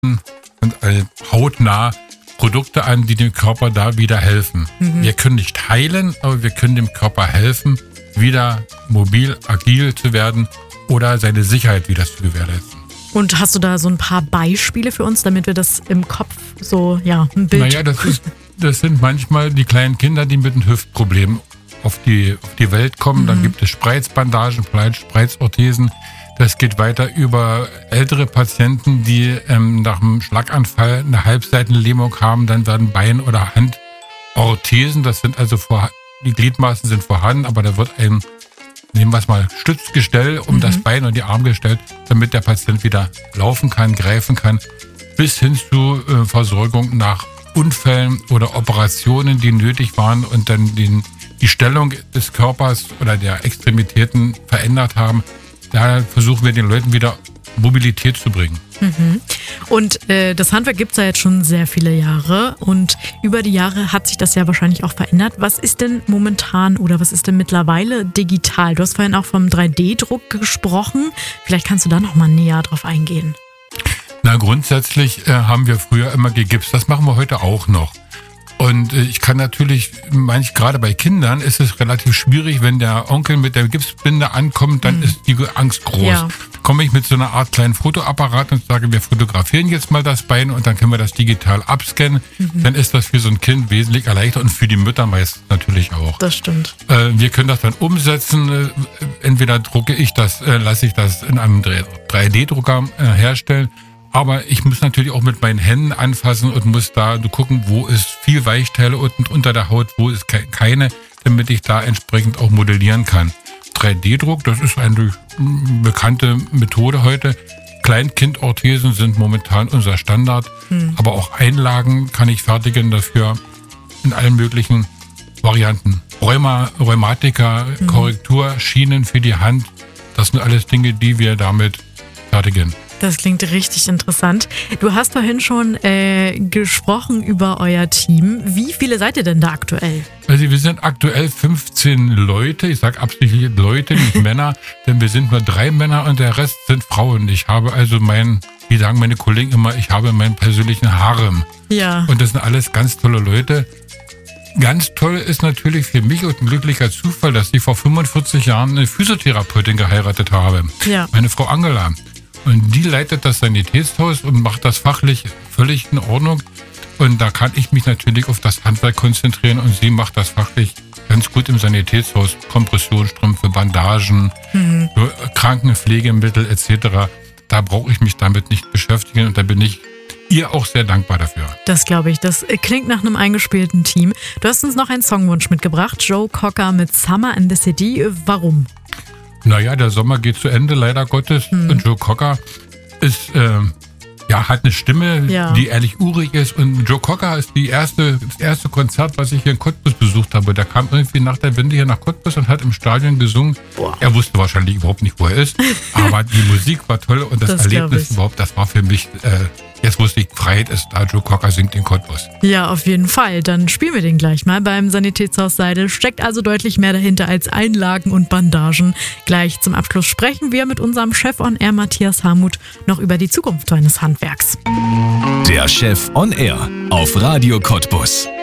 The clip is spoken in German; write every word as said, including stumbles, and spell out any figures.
und hautnah Produkte an, die dem Körper da wieder helfen. Mhm. Wir können nicht heilen, aber wir können dem Körper helfen, wieder mobil, agil zu werden oder seine Sicherheit wieder zu gewährleisten. Und hast du da so ein paar Beispiele für uns, damit wir das im Kopf so, ja, ein Bild... Naja, das, ist, das sind manchmal die kleinen Kinder, die mit einem Hüftproblem auf die, auf die Welt kommen. Mhm. Dann gibt es Spreizbandagen, Spreizorthesen. Das geht weiter über ältere Patienten, die ähm, nach einem Schlaganfall eine Halbseitenlähmung haben. Dann werden Bein- oder Handorthesen. Das sind also vor, die Gliedmaßen sind vorhanden, aber da wird ein, nehmen wir es mal, Stützgestell um mhm. das Bein und die Arme gestellt, damit der Patient wieder laufen kann, greifen kann, bis hin zu äh, Versorgung nach Unfällen oder Operationen, die nötig waren und dann den, die Stellung des Körpers oder der Extremitäten verändert haben. Da versuchen wir den Leuten wieder Mobilität zu bringen. Mhm. Und äh, das Handwerk gibt es ja jetzt schon sehr viele Jahre und über die Jahre hat sich das ja wahrscheinlich auch verändert. Was ist denn momentan oder was ist denn mittlerweile digital? Du hast vorhin auch vom drei D Druck gesprochen. Vielleicht kannst du da noch mal näher drauf eingehen. Na, grundsätzlich äh, haben wir früher immer gegipst. Das machen wir heute auch noch. Und äh, ich kann natürlich, manch, gerade bei Kindern ist es relativ schwierig, wenn der Onkel mit der Gipsbinde ankommt, dann mhm. ist die Angst groß. Ja. Komme ich mit so einer Art kleinen Fotoapparat und sage, wir fotografieren jetzt mal das Bein und dann können wir das digital abscannen. Mhm. Dann ist das für so ein Kind wesentlich erleichtert und für die Mütter meist natürlich auch. Das stimmt. Äh, wir können das dann umsetzen. Entweder drucke ich das, äh, lasse ich das in einem drei D Drucker äh, herstellen. Aber ich muss natürlich auch mit meinen Händen anfassen und muss da gucken, wo ist viel Weichteile und unter der Haut, wo ist keine, damit ich da entsprechend auch modellieren kann. drei D Druck, das ist eine bekannte Methode heute. Kleinkindorthesen sind momentan unser Standard, hm. aber auch Einlagen kann ich fertigen dafür in allen möglichen Varianten. Rheuma, Rheumatiker, hm. Korrektur, Schienen für die Hand, das sind alles Dinge, die wir damit fertigen. Das klingt richtig interessant. Du hast vorhin schon äh, gesprochen über euer Team. Wie viele seid ihr denn da aktuell? Also wir sind aktuell fünfzehn Leute. Ich sage absichtlich Leute, nicht Männer, denn wir sind nur drei Männer und der Rest sind Frauen. Ich habe also mein, wie sagen meine Kollegen immer, ich habe meinen persönlichen Harem. Ja. Und das sind alles ganz tolle Leute. Ganz toll ist natürlich für mich und ein glücklicher Zufall, dass ich vor fünfundvierzig Jahren eine Physiotherapeutin geheiratet habe. Ja. Meine Frau Angela. Und die leitet das Sanitätshaus und macht das fachlich völlig in Ordnung. Und da kann ich mich natürlich auf das Handwerk konzentrieren und sie macht das fachlich ganz gut im Sanitätshaus. Kompressionsstrümpfe, Bandagen, mhm. Krankenpflegemittel et cetera. Da brauche ich mich damit nicht beschäftigen und da bin ich ihr auch sehr dankbar dafür. Das glaube ich. Das klingt nach einem eingespielten Team. Du hast uns noch einen Songwunsch mitgebracht. Joe Cocker mit Summer in the City. Warum? Naja, der Sommer geht zu Ende, leider Gottes. Hm. Und Joe Cocker ist, äh, ja, hat eine Stimme, ja. die ehrlich urig ist. Und Joe Cocker ist die erste, das erste Konzert, was ich hier in Cottbus besucht habe. Der kam irgendwie nach der Wende hier nach Cottbus und hat im Stadion gesungen. Boah. Er wusste wahrscheinlich überhaupt nicht, wo er ist. Aber die Musik war toll und das, das Erlebnis überhaupt, das war für mich... Äh, Jetzt wusste ich, Freiheit ist da, Joe Cocker singt in Cottbus. Ja, auf jeden Fall. Dann spielen wir den gleich mal beim Sanitätshaus Seidel. Steckt also deutlich mehr dahinter als Einlagen und Bandagen. Gleich zum Abschluss sprechen wir mit unserem Chef on Air Matthias Hamuth noch über die Zukunft seines Handwerks. Der Chef on Air auf Radio Cottbus.